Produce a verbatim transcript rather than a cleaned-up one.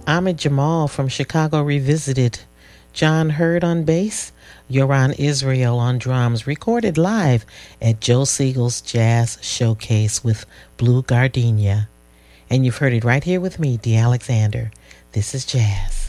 Ahmed Jamal from Chicago Revisited. John Hurd on bass. Yoran Israel on drums. Recorded live at Joe Siegel's Jazz Showcase with Blue Gardenia. And you've heard it right here with me, Dee Alexander. This is Jazz.